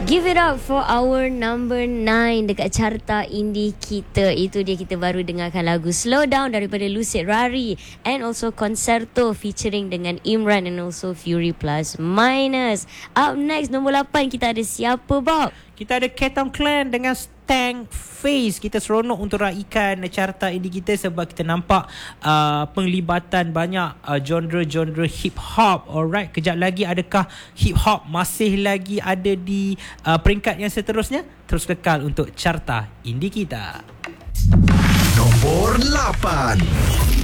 Give it up for our number 9 dekat carta indie kita. Itu dia, kita baru dengarkan lagu Slow Down daripada Lucid Rari, and also Concerto featuring dengan Imran and also Fury Plus Minus. Up next, nombor 8 kita ada siapa, Bob? Kita ada Ketam Clan dengan Stank Face. Kita seronok untuk raikan carta indie kita sebab kita nampak penglibatan banyak genre-genre hip hop. Alright, kejap lagi adakah hip hop masih lagi ada di peringkat yang seterusnya? Terus kekal untuk carta indie kita. Nombor 8.